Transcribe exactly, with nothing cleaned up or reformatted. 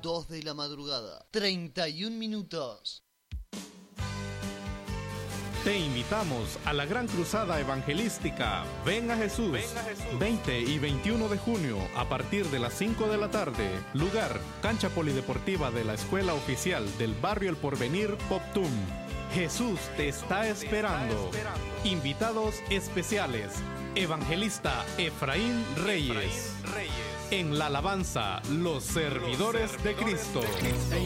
dos de la madrugada, treinta y un minutos. Te invitamos a la gran cruzada evangelística Ven a Jesús, Ven a Jesús, veinte y veintiuno de junio a partir de las cinco de la tarde. Lugar, cancha polideportiva de la Escuela Oficial del Barrio El Porvenir, Poptum. Jesús te está esperando. Invitados especiales, evangelista Efraín Reyes. En la alabanza, los servidores de Cristo.